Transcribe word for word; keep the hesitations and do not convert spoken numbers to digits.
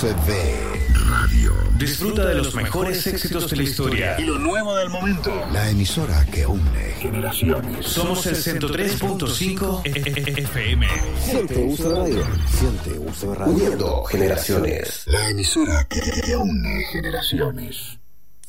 C D Radio. Disfruta de los mejores éxitos de la historia y lo nuevo del momento. La emisora que une generaciones. Somos el ciento tres punto cinco F M. Siente uso de radio. Siente uso de radio. Uniendo generaciones. La emisora que une generaciones.